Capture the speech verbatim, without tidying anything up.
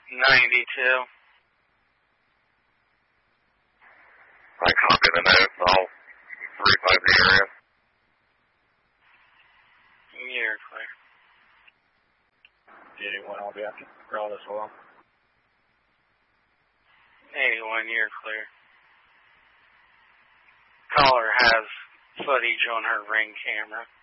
ninety-two. I copy the notes. I'll three five the area. You're clear. eighty-one, I'll be after. Crawl this well. eighty-one, you're clear. Caller has footage on her ring camera.